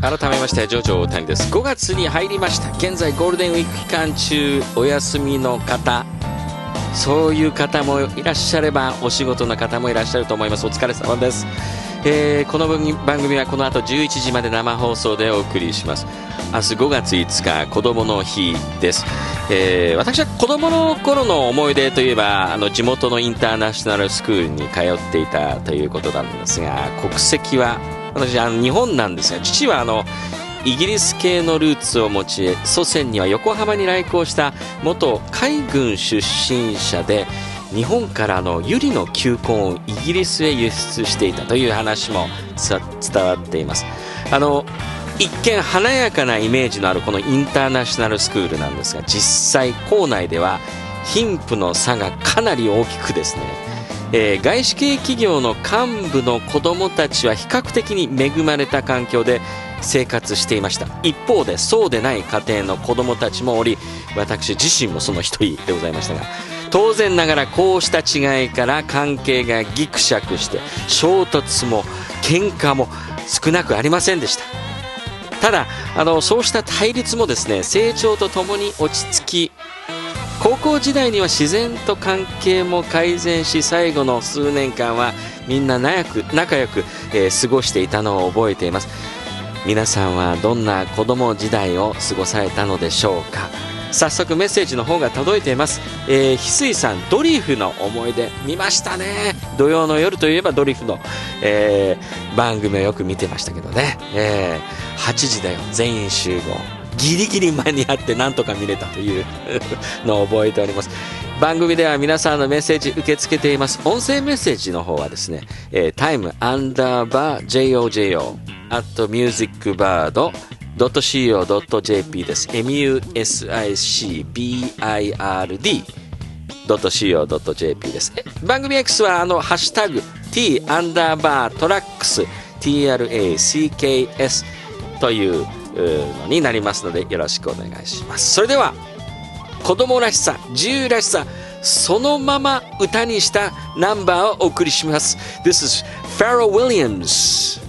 改めましてジョジョ大谷です。5月に入りました。現在ゴールデンウィーク期間中お休みの方、そういう方もいらっしゃればお仕事の方もいらっしゃると思います。お疲れ様です。この番組はこの後11時まで生放送でお送りします。明日5月5日子どもの日です。私は子どもの頃の思い出といえば地元のインターナショナルスクールに通っていたということなんですが、国籍は私日本なんですが、父はイギリス系のルーツを持ち、祖先には横浜に来航した元海軍出身者で、日本からユリの球根をイギリスへ輸出していたという話も伝わっています。一見華やかなイメージのあるこのインターナショナルスクールなんですが、実際校内では貧富の差がかなり大きくですね、外資系企業の幹部の子どもたちは比較的に恵まれた環境で生活していました。一方でそうでない家庭の子どもたちもおり、私自身もその一人でございましたが、当然ながらこうした違いから関係がギクシャクして衝突も喧嘩も少なくありませんでした。ただそうした対立もですね、成長とともに落ち着き、高校時代には自然と関係も改善し、最後の数年間はみんな仲良く、過ごしていたのを覚えています。皆さんはどんな子供時代を過ごされたのでしょうか。早速メッセージの方が届いています。翡翠さん、ドリフの思い出見ましたね。土曜の夜といえばドリフの、番組をよく見てましたけどね、8時だよ全員集合、ギリギリ間に合ってなんとか見れたというのを覚えております。番組では皆さんのメッセージ受け付けています。音声メッセージの方はですね、time_JOJO@musicbird.co.jp です。musicbird.co.jp です。番組 X はハッシュタグ T_tracks TRACKS というのになりますので、よろしくお願いします。それでは子供らしさ、自由らしさそのまま歌にしたナンバーをお送りします。This is Pharrell Williams